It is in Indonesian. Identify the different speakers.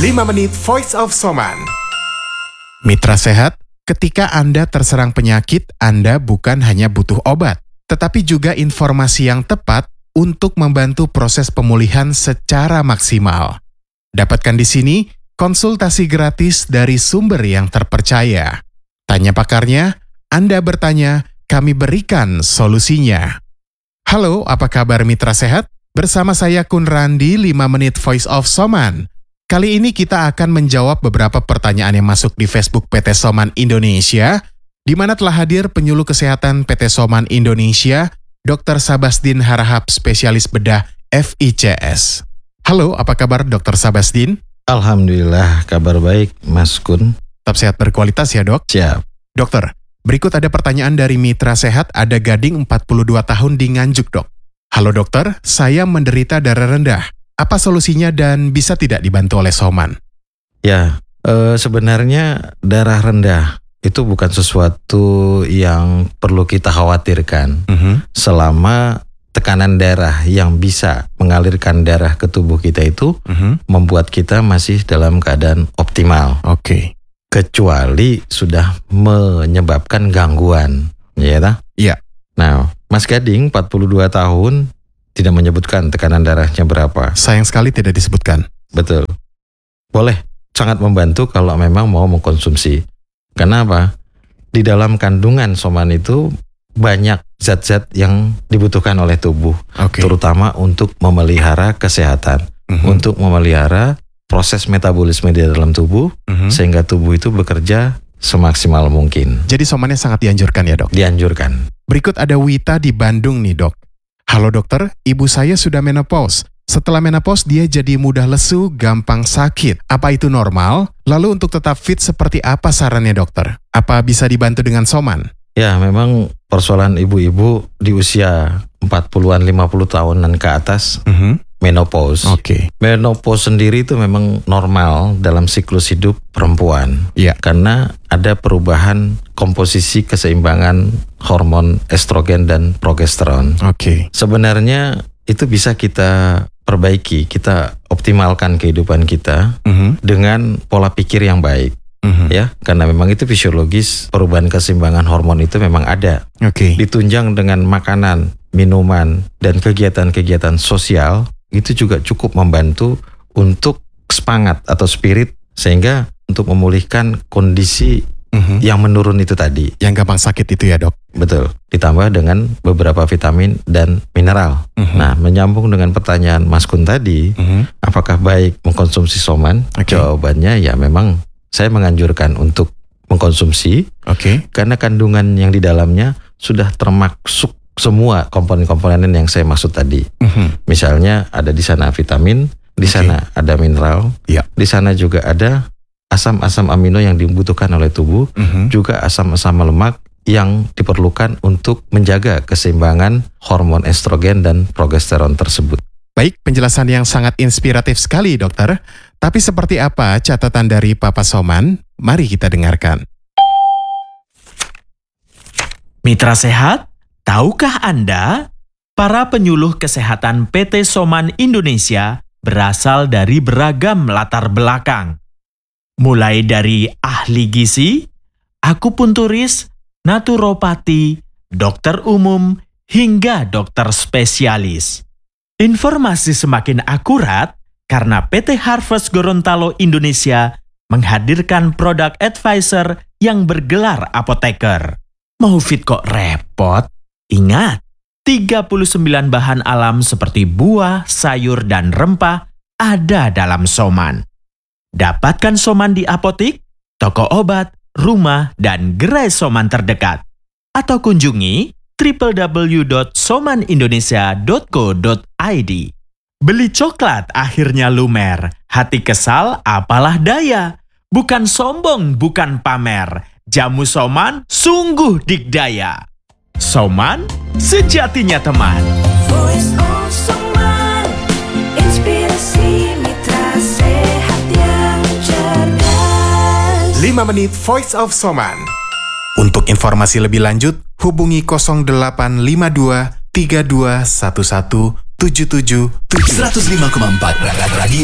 Speaker 1: 5 menit Voice of Soman. Mitra sehat, ketika Anda terserang penyakit, Anda bukan hanya butuh obat, tetapi juga informasi yang tepat untuk membantu proses pemulihan secara maksimal. Dapatkan di sini konsultasi gratis dari sumber yang terpercaya. Tanya pakarnya, Anda bertanya, kami berikan solusinya. Halo, apa kabar mitra sehat? Bersama saya Kun Randi, 5 menit Voice of Soman. Kali ini kita akan menjawab beberapa pertanyaan yang masuk di Facebook PT Soman Indonesia, di mana telah hadir penyuluh kesehatan PT Soman Indonesia, Dr. Sabasdin Harahap, spesialis bedah FICS. Halo, apa kabar Dr. Sabasdin?
Speaker 2: Alhamdulillah, kabar baik Mas Kun.
Speaker 1: Tetap sehat berkualitas ya dok?
Speaker 2: Siap.
Speaker 1: Dokter, berikut ada pertanyaan dari mitra sehat, ada Gading 42 tahun di Nganjuk dok. Halo dokter, saya menderita darah rendah. Apa solusinya dan bisa tidak dibantu oleh Soman?
Speaker 2: Ya, sebenarnya darah rendah itu bukan sesuatu yang perlu kita khawatirkan. Selama tekanan darah yang bisa mengalirkan darah ke tubuh kita itu membuat kita masih dalam keadaan optimal.
Speaker 1: Oke.
Speaker 2: Kecuali sudah menyebabkan gangguan, ya tak?
Speaker 1: Iya.
Speaker 2: Nah, Mas Gading 42 tahun tidak menyebutkan tekanan darahnya berapa.
Speaker 1: Sayang sekali tidak disebutkan.
Speaker 2: Betul. Boleh, sangat membantu kalau memang mau mengkonsumsi. Kenapa? Di dalam kandungan Soman itu banyak zat-zat yang dibutuhkan oleh tubuh. Terutama untuk memelihara kesehatan. Untuk memelihara proses metabolisme di dalam tubuh, sehingga tubuh itu bekerja semaksimal mungkin.
Speaker 1: Jadi Somannya sangat dianjurkan ya dok?
Speaker 2: Dianjurkan.
Speaker 1: Berikut ada Wita di Bandung nih dok. Halo dokter, ibu saya sudah menopause. Setelah menopause dia jadi mudah lesu, gampang sakit. Apa itu normal? Lalu untuk tetap fit seperti apa sarannya dokter? Apa bisa dibantu dengan Soman?
Speaker 2: Ya memang persoalan ibu-ibu di usia 40-an 50 tahunan ke atas menopause. Menopause sendiri itu memang normal dalam siklus hidup perempuan. Karena ada perubahan komposisi keseimbangan hormon estrogen dan progesteron. Sebenarnya itu bisa kita perbaiki, kita optimalkan kehidupan kita dengan pola pikir yang baik. Ya, karena memang itu fisiologis, perubahan keseimbangan hormon itu memang ada. Ditunjang dengan makanan, minuman, dan kegiatan-kegiatan sosial, itu juga cukup membantu untuk semangat atau spirit, sehingga untuk memulihkan kondisi yang menurun itu tadi.
Speaker 1: Yang gampang sakit itu ya dok?
Speaker 2: Betul, ditambah dengan beberapa vitamin dan mineral. Nah, menyambung dengan pertanyaan Mas Kun tadi, apakah baik mengkonsumsi Soman? Jawabannya ya memang saya menganjurkan untuk mengkonsumsi, karena kandungan yang di dalamnya sudah termasuk semua komponen-komponen yang saya maksud tadi. Misalnya ada di sana vitamin, di sana ada mineral, di sana juga ada asam-asam amino yang dibutuhkan oleh tubuh, juga asam-asam lemak yang diperlukan untuk menjaga keseimbangan hormon estrogen dan progesteron tersebut.
Speaker 1: Baik, penjelasan yang sangat inspiratif sekali dokter. Tapi seperti apa catatan dari Papa Soman? Mari kita dengarkan.
Speaker 3: Mitra sehat, tahukah Anda? Para penyuluh kesehatan PT Soman Indonesia berasal dari beragam latar belakang. Mulai dari ahli gizi, akupunturis, naturopati, dokter umum, hingga dokter spesialis. Informasi semakin akurat karena PT Harvest Gorontalo Indonesia menghadirkan produk advisor yang bergelar apoteker. Mau fit kok repot? Ingat, 39 bahan alam seperti buah, sayur, dan rempah ada dalam Soman. Dapatkan Soman di apotik, toko obat, rumah, dan gerai Soman terdekat. Atau kunjungi www.somanindonesia.co.id. Beli coklat akhirnya lumer, hati kesal apalah daya. Bukan sombong, bukan pamer. Jamu Soman sungguh dikdaya. Soman sejatinya teman.
Speaker 4: Voice of Soman, inspirasi mitra sehat yang cerdas.
Speaker 1: 5 menit Voice of Soman. Untuk informasi lebih lanjut, hubungi 0852 3211 77 105,4 Radio